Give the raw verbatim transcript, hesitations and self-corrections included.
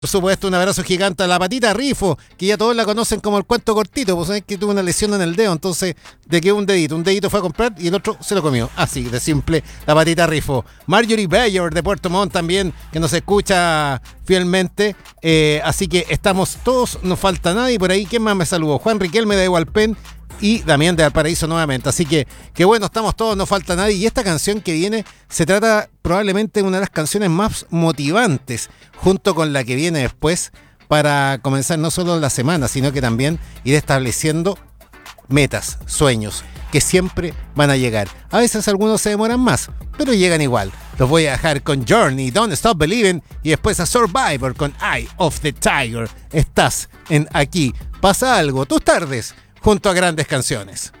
Por supuesto, un abrazo gigante a la Patita Rifo, que ya todos la conocen como el cuento cortito, pues sabes que tuvo una lesión en el dedo, entonces, ¿de qué un dedito? Un dedito fue a comprar y el otro se lo comió. Así de simple, la Patita Rifo. Marjorie Bayer de Puerto Montt también, que nos escucha fielmente. Eh, así que estamos todos, no falta nadie por ahí. ¿Quién más me saludó? Juan Riquelme de Igualpen y Damián de Valparaíso nuevamente. Así que, que bueno, estamos todos, no falta nadie. Y esta canción que viene se trata probablemente de una de las canciones más motivantes, junto con la que viene después, para comenzar no solo la semana, sino que también ir estableciendo metas, sueños, que siempre van a llegar. A veces algunos se demoran más, pero llegan igual. Los voy a dejar con Journey, Don't Stop Believing, y después a Survivor con Eye of the Tiger. Estás en Aquí Pasa Algo, tus tardes, junto a grandes canciones.